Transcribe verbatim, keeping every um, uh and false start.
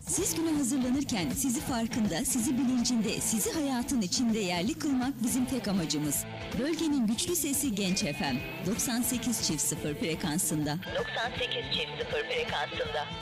Siz güne hazırlanırken sizi farkında, sizi bilincinde, sizi hayatın içinde yerli kılmak bizim tek amacımız. Bölgenin güçlü sesi Genç F M doksan sekiz çift sıfır frekansında. doksan sekiz çift sıfır frekansında.